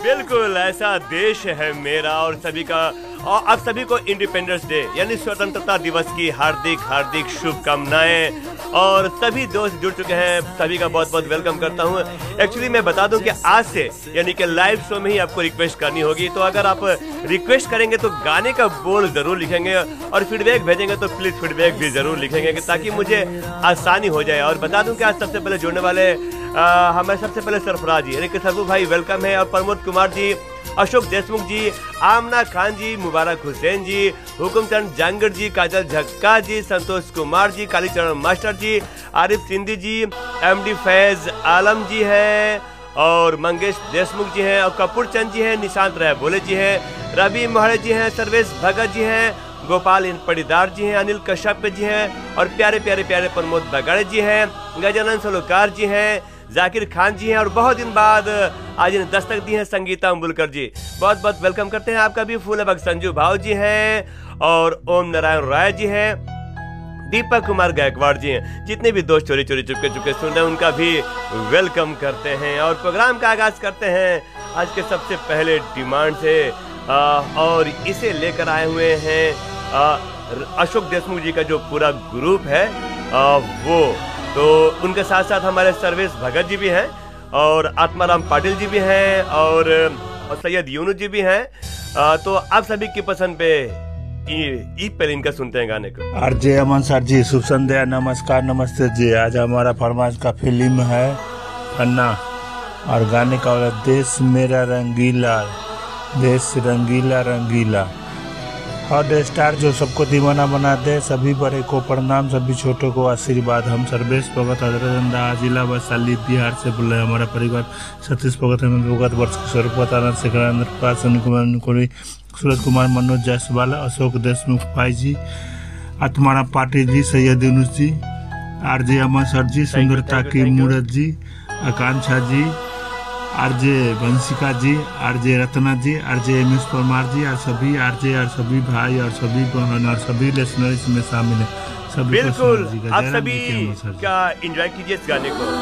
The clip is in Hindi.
बिल्कुल ऐसा देश है मेरा और सभी का। और आप सभी को इंडिपेंडेंस डे यानी स्वतंत्रता दिवस की हार्दिक हार्दिक शुभकामनाएं। और सभी दोस्त जुड़ चुके हैं, सभी का बहुत बहुत वेलकम करता हूं। एक्चुअली मैं बता दूं कि आज से यानी कि लाइव शो में ही आपको रिक्वेस्ट करनी होगी, तो अगर आप रिक्वेस्ट करेंगे तो गाने का बोल जरूर लिखेंगे और फीडबैक भेजेंगे तो प्लीज फीडबैक भी जरूर लिखेंगे ताकि मुझे आसानी हो जाए। और बता दूं कि आज सबसे पहले जुड़ने वाले हमारे सबसे पहले सरफराज जी यानी कि सरफू भाई वेलकम है, और प्रमोद कुमार जी, अशोक देशमुख जी, आमना खान जी, मुबारक हुसैन जी, हुकुमचंद जांगड़ जी, काजल झक्का जी, संतोष कुमार जी, कालीचरण मास्टर जी, आरिफ सिंधी जी, एमडी फैज आलम जी है, और मंगेश देशमुख जी हैं, और कपूर चंद जी हैं, निशांत राय बोले जी हैं, रवि महड़े जी हैं, सर्वेश भगत जी हैं, गोपाल पड़ीदार जी हैं, अनिल कश्यप जी हैं, और प्यारे प्यारे प्यारे प्रमोद बगाड़े जी हैं, गजानंद सलोकार जी हैं, जाकिर खान जी हैं, और बहुत दिन बाद आज इन्हें दस्तक दी है संगीता अम्बुलकर जी। बहुत बहुत वेलकम करते हैं आपका भी। फूल भक्त संजू भाव जी हैं, और ओम नारायण राय जी हैं, दीपक कुमार गायकवाड़ जी हैं। जितने भी दोस्त चोरी चोरी चुपके चुपके सुन रहे हैं उनका भी वेलकम करते हैं। और प्रोग्राम का आगाज करते हैं आज के सबसे पहले डिमांड से, और इसे लेकर आए हुए हैं अशोक देशमुख जी का जो पूरा ग्रुप है वो, तो उनके साथ साथ हमारे सर्वेश भगत जी भी हैं, और आत्माराम पाटिल जी भी हैं, और सैयद यूनुस जी भी हैं। तो आप सभी की पसंद पे पहले इनका सुनते हैं गाने को। आरजे अमन सर जी शुभ संध्या, नमस्कार नमस्ते जी। आज हमारा फरमाइश का फिल्म है फन्ना, और गाने का देश मेरा रंगीला, देश रंगीला रंगीला। हॉट स्टार जो सबको दीवाना बना दे, सभी बड़े को प्रणाम, सभी छोटों को आशीर्वाद। हम सर्वेश भगत जिला वैशाली बिहार से बोल रहे हैं। हमारा परिवार सतीश भगत, हेमंत भगत, वर्ष किशोर, सूरज कुमार, मनोज जायसवाल, अशोक देशमुख भाई जी, आत्माराम पाटिल जी, सैयद यूनुस जी, आरजे अमन सर जी, सुंदरता की मूरत जी, आकांक्षा जी, आरजे वंशिका जी, आरजे रत्ना जी, आरजे एम एस परमार जी, और सभी आरजे और सभी भाई और सभी बहन और सभी लिसनर इसमें शामिल है। बिल्कुल आप सभी का एंजॉय कीजिए इस गाने को।